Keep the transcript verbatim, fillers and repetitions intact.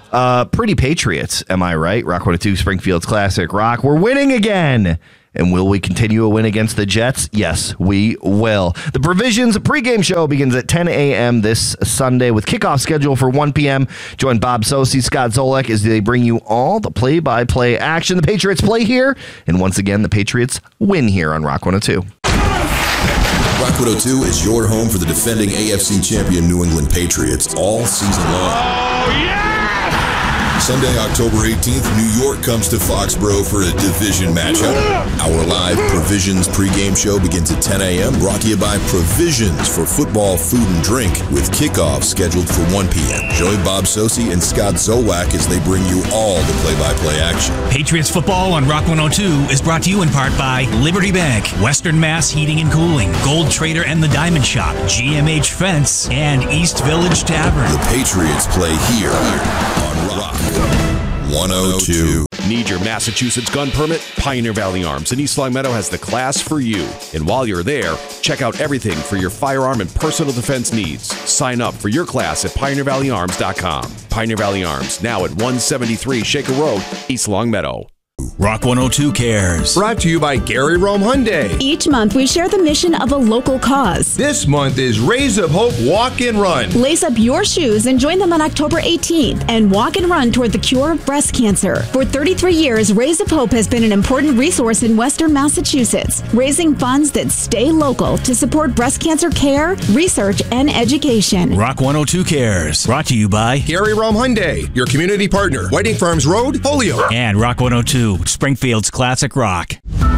Uh, pretty Patriots, am I right? Rock one oh two, Springfield's Classic Rock. We're winning again. And will we continue a win against the Jets? Yes, we will. The Provisions pregame show begins at ten a.m. this Sunday with kickoff schedule for one p.m. Join Bob Sosi, Scott Zolek as they bring you all the play-by-play action. The Patriots play here, and once again, the Patriots win here on Rock one oh two. Rock one oh two is your home for the defending A F C champion New England Patriots all season long. Oh, yeah! Sunday, October eighteenth, New York comes to Foxborough for a division matchup. Our live Provisions pregame show begins at ten a.m. Brought to you by Provisions for football, food, and drink with kickoff scheduled for one p.m. Join Bob Sosi and Scott Zolak as they bring you all the play-by-play action. Patriots football on Rock one oh two is brought to you in part by Liberty Bank, Western Mass Heating and Cooling, Gold Trader and the Diamond Shop, G M H Fence, and East Village Tavern. The Patriots play here on Rock one oh two. Need your Massachusetts gun permit? Pioneer Valley Arms in East Longmeadow has the class for you. And while you're there, check out everything for your firearm and personal defense needs. Sign up for your class at pioneer valley arms dot com. Pioneer Valley Arms, now at one seventy-three Shaker Road, East Longmeadow. Rock one oh two cares. Brought to you by Gary Rome Hyundai. Each month, we share the mission of a local cause. This month is Rays of Hope Walk and Run. Lace up your shoes and join them on October eighteenth and walk and run toward the cure of breast cancer. For thirty-three years, Rays of Hope has been an important resource in Western Massachusetts, raising funds that stay local to support breast cancer care, research, and education. Rock one oh two cares. Brought to you by Gary Rome Hyundai, your community partner. Whiting Farms Road, Holyoke. And Rock one oh two, Springfield's Classic Rock.